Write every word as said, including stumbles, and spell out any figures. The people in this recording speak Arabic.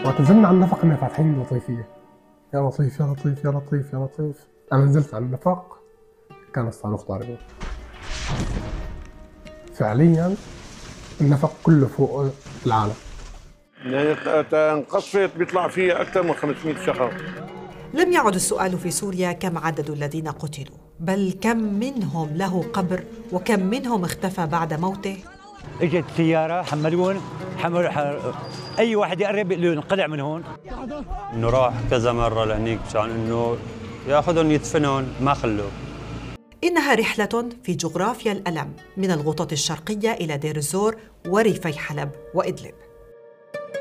وقت نزلنا على النفق كنا فاتحين لطيفية، يا لطيف يا لطيف يا لطيف يا لطيف. أنا نزلت على النفق كان الصاروخ ضاربه. فعليا النفق كله فوق العالم. يعني انقصفت بيطلع فيها أكثر من خمسمئة شخص. لم يعد السؤال في سوريا كم عدد الذين قتلوا، بل كم منهم له قبر وكم منهم اختفى بعد موته. اجت سيارة حملون حمل ح... أي واحد يقرب له انقلع من هون. إنه راح كذا مرة لهنيك مشان إنه ياخذهم يدفنهم ما خلوه. إنها رحلة في جغرافيا الألم من الغوطة الشرقية إلى دير الزور وريفي حلب وإدلب.